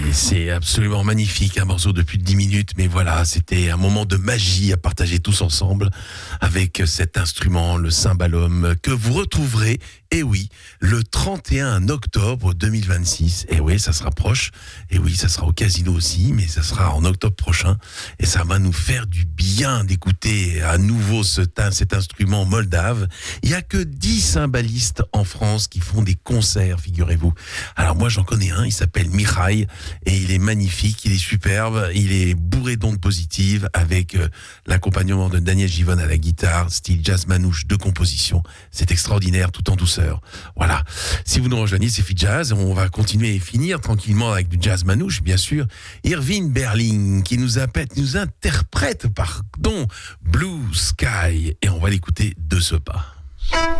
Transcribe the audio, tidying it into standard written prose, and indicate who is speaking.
Speaker 1: c'est absolument magnifique, un morceau de plus de 10 minutes, mais voilà, c'était un moment de magie à partager tous ensemble avec cet instrument, le cymbalum, que vous retrouverez, et oui, le 31 octobre 2026. Et oui, ça se rapproche, et oui, ça sera au casino aussi, mais ça sera en octobre prochain, et ça va nous faire du bien d'écouter à nouveau cet instrument moldave. Il n'y a que 10 cymbalistes en France qui font des concerts, figurez-vous. Alors moi, j'en connais un, il s'appelle Mihai, et il est magnifique, il est superbe, il est bourré d'ondes positives avec l'accompagnement de Daniel Givonne à la guitare, style jazz manouche de composition. C'est extraordinaire, tout en douceur. Voilà. Si vous nous rejoignez, c'est Fit Jazz. On va continuer et finir tranquillement avec du jazz manouche, bien sûr. Irving Berlin qui nous interprète, Blue Sky. Et on va l'écouter de ce pas.